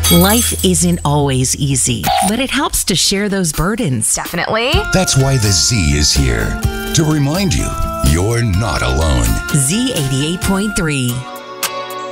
Life isn't always easy, but it helps to share those burdens. Definitely. That's why the Z is here, to remind you you're not alone. Z88.3.